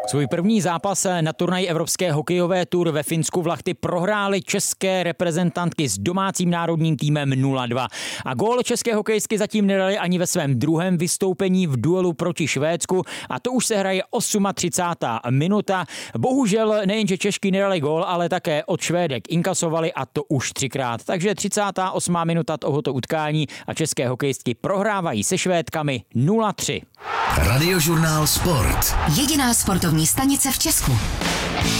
Svůj první zápas na turnaji Evropské hokejové tour ve Finsku v Lahti prohrály české reprezentantky s domácím národním týmem 0-2. A gól české hokejistky zatím nedali ani ve svém druhém vystoupení v duelu proti Švédsku a to už se hraje 38. minuta. Bohužel nejenže Češky nedali gól, ale také od Švédek inkasovali a to už 3krát. Takže 38. minuta tohoto utkání a české hokejistky prohrávají se Švédkami 0-3. Radiožurnál Sport. Jediná sportovní stanice v Česku.